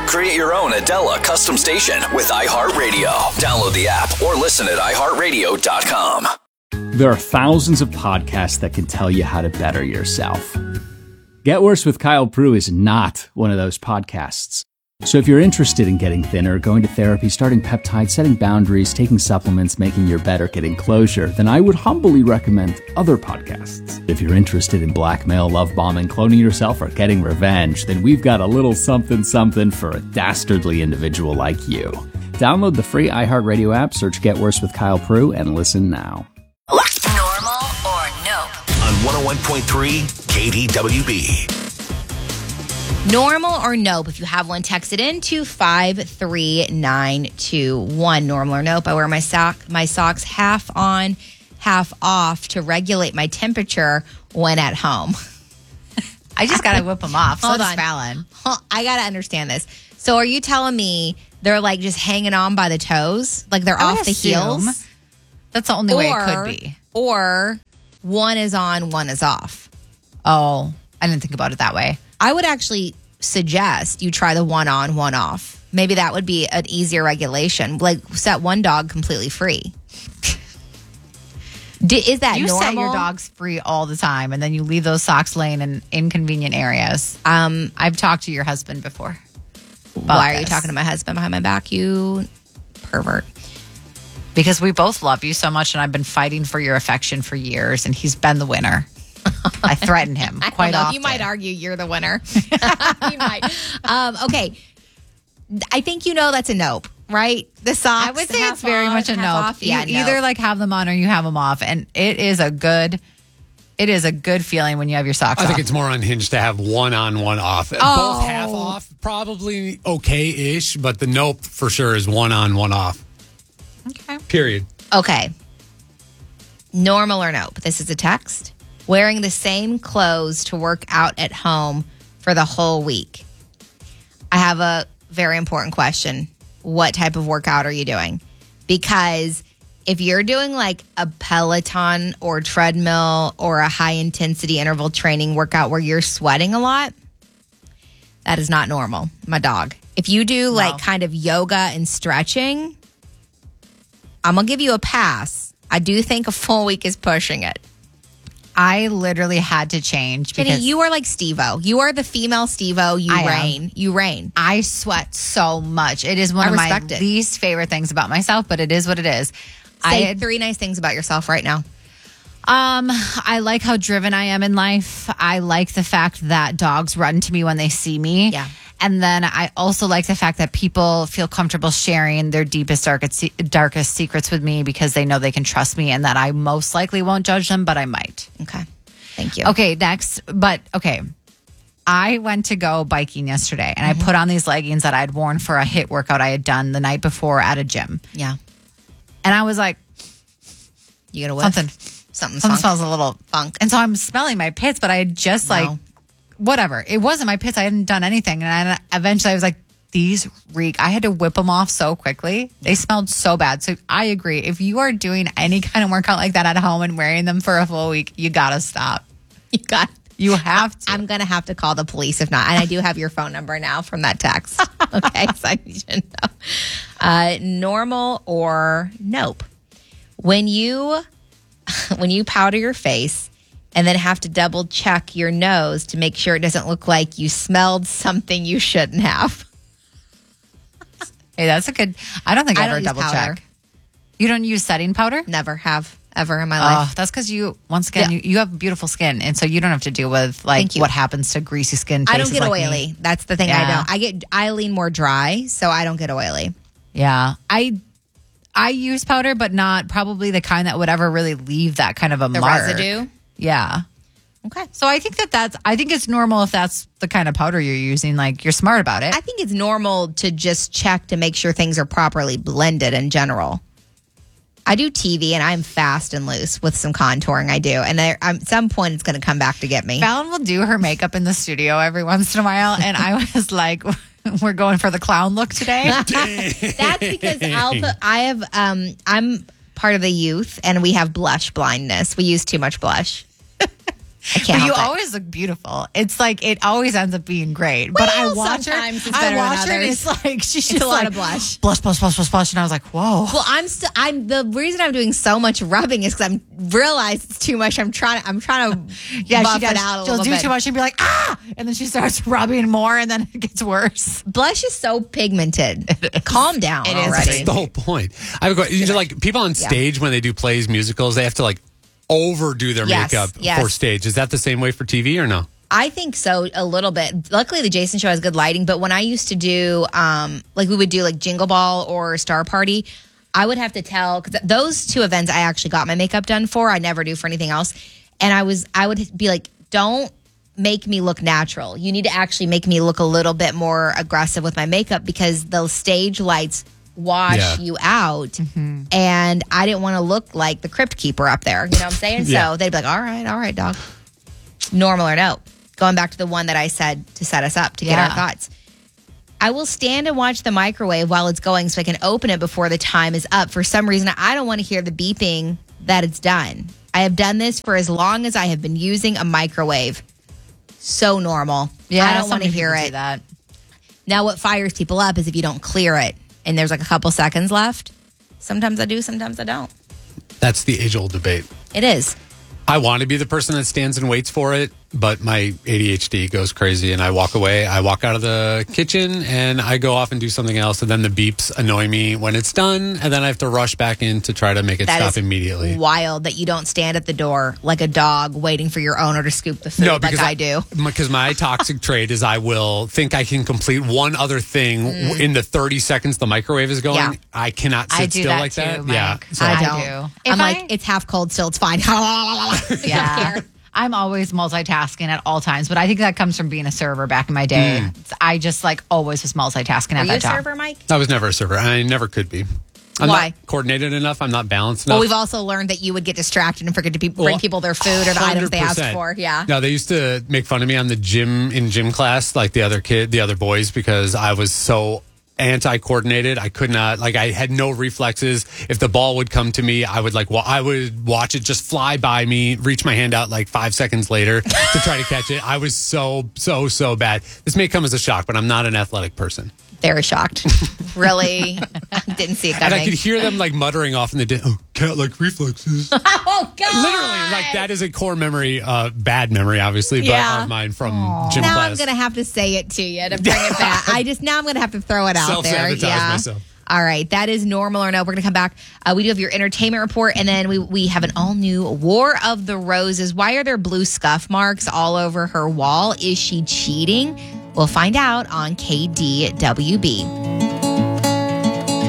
Create your own Adela custom station with iHeartRadio. Download the app or listen at iHeartRadio.com. There are thousands of podcasts that can tell you how to better yourself. Get Worse with Kyle Prue is not one of those podcasts. So if you're interested in getting thinner, going to therapy, starting peptides, setting boundaries, taking supplements, making your better, getting closure, then I would humbly recommend other podcasts. If you're interested in blackmail, love bombing, cloning yourself, or getting revenge, then we've got a little something something for a dastardly individual like you. Download the free iHeartRadio app, search Get Worse with Kyle Prue, and listen now. Normal or nope? On 101.3 KDWB. Normal or nope? If you have one, text it in to 53921. Normal or nope? I wear my socks half on, half off to regulate my temperature when at home. I just got to whip them off. Hold so on. Fallon. I got to understand this. So are you telling me they're like just hanging on by the toes? Like they're off the heels? That's the only way it could be. Or one is on, one is off. Oh, I didn't think about it that way. I would actually suggest you try the one on, one off. Maybe that would be an easier regulation. Like set one dog completely free. Is that you normal? set your dogs free all the time, and then you leave those socks laying in inconvenient areas. I've talked to your husband before. Why are you talking to my husband behind my back, you pervert? Because we both love you so much, and I've been fighting for your affection for years, and he's been the winner. I threaten him quite often. You might argue you're the winner. You might. Okay. I think that's a nope, right? The socks. I would say it's very much a nope. Yeah, you either like have them on or you have them off, and it is a good feeling when you have your socks off. I think it's more unhinged to have one on, one off. Both half off, probably okay-ish, but the nope for sure is one on, one off. Okay. Period. Okay. Normal or nope? This is a text. Wearing the same clothes to work out at home for the whole week. I have a very important question. What type of workout are you doing? Because if you're doing like a Peloton or treadmill or a high intensity interval training workout where you're sweating a lot, that is not normal, my dog. If you do like kind of yoga and stretching, I'm going to give you a pass. I do think a full week is pushing it. I literally had to change Jenny, because you are like Steve-O. You are the female Steve-O. You reign. You reign. I sweat so much. It is one of my least favorite things about myself, but it is what it is. Say 3 nice things about yourself right now. I like how driven I am in life. I like the fact that dogs run to me when they see me. Yeah. And then I also like the fact that people feel comfortable sharing their deepest, darkest secrets with me because they know they can trust me and that I most likely won't judge them, but I might. Okay. Thank you. Okay, next. But, okay. I went to go biking yesterday and I put on these leggings that I had worn for a HIIT workout I had done the night before at a gym. Yeah. And I was like, you got to whiff? Something smells a little funk. And so I'm smelling my pits, but I had just whatever. It wasn't my pits. I hadn't done anything. And eventually I was like, these reek. I had to whip them off so quickly. They smelled so bad. So I agree. If you are doing any kind of workout like that at home and wearing them for a full week, you got to stop. You have to. I'm going to have to call the police if not. And I do have your phone number now from that text. Okay. So I need to know. Normal or nope? When you powder your face and then have to double check your nose to make sure it doesn't look like you smelled something you shouldn't have. Hey, that's a good. I don't think I ever double check. You don't use setting powder? Never have ever in my life. Oh, that's because you have beautiful skin, and so you don't have to deal with what happens to greasy skin. I don't get like oily. Me. That's the thing. Yeah. I lean more dry, so I don't get oily. Yeah, I use powder, but not probably the kind that would ever really leave that kind of a mark. Residue. Yeah. Okay. So I think I think it's normal if that's the kind of powder you're using. Like, you're smart about it. I think it's normal to just check to make sure things are properly blended in general. I do TV and I'm fast and loose with some contouring. I do. And at some point it's going to come back to get me. Fallon will do her makeup in the studio every once in a while. And I was like, we're going for the clown look today. That's because I'm part of the youth and we have blush blindness. We use too much blush. I can't But you help it. always look beautiful. It's like it always ends up being great. But I Well, watch her. sometimes it's I better than watch her, and others. it's like she's It's just a lot like of blush. blush, and I was like, whoa. Well, I'm the reason I'm doing so much rubbing is because I'm realized it's too much. I'm trying to Yeah, buff she does. it out a She'll little do bit. too much and be like, and then she starts rubbing more, and then it gets worse. Blush is so pigmented. Calm down It is. already. That's the whole point. I have a question. You know, like people on stage when they do plays, musicals, they have to like overdo their Yes, makeup yes. for stage. Is that the same way for TV or no? I think so, a little bit. Luckily, the Jason Show has good lighting. But when I used to do, like we would do like Jingle Ball or Star Party, I would have to tell, because those two events I actually got my makeup done for. I never do for anything else. And I would be like, don't make me look natural. You need to actually make me look a little bit more aggressive with my makeup because the stage lights wash you out. And I didn't want to look like the Crypt Keeper up there. You know what I'm saying? Yeah. So they'd be like, all right, dog. Normal or no. Going back to the one that I said to set us up to get our Yeah. thoughts. I will stand and watch the microwave while it's going so I can open it before the time is up. For some reason, I don't want to hear the beeping that it's done. I have done this for as long as I have been using a microwave. So normal. I don't want to hear it. That. Now, what fires people up is if you don't clear it and there's like a couple seconds left. Sometimes I do, sometimes I don't. That's the age-old debate. It is. I want to be the person that stands and waits for it, but my ADHD goes crazy and I walk away. I walk out of the kitchen and I go off and do something else. And then the beeps annoy me when it's done. And then I have to rush back in to try to make it That stop is immediately. wild that you don't stand at the door like a dog waiting for your owner to scoop the food like I do. Because my toxic trait is I will think I can complete one other thing in the 30 seconds the microwave is going. Yeah. I cannot I sit do still that like too, that. Mike. Yeah. So I I don't. do. I'm like, it's half cold still. It's fine. Yeah. I'm always multitasking at all times, but I think that comes from being a server back in my day. I just like always was multitasking Are at you a that job. server, Mike? I was never a server. I never could be. I'm Why? not coordinated enough. I'm not balanced enough. Well, we've also learned that you would get distracted and forget to bring people their food or the items they asked 100%. for. Yeah. No, they used to make fun of me on the gym class, like the other boys, because I was so anti-coordinated. I could not, like, I had no reflexes. If the ball would come to me, I would I would watch it just fly by me, reach my hand out like 5 seconds later to try to catch it. I was so bad. This may come as a shock, but I'm not an athletic person. Very shocked. Really didn't see it And I coming. could hear them like muttering off in the day. Oh, cat-like reflexes. Oh, God. Literally, like that is a core memory, bad memory, obviously, but Yeah. of mine from gym Now class. I'm going to have to say it to you to bring it back. Now I'm going to have to throw it out there. Self-sabotage Yeah. myself. All right. That is normal or no. We're going to come back. We do have your entertainment report, and then we have an all new War of the Roses. Why are there blue scuff marks all over her wall? Is she cheating? We'll find out on KDWB.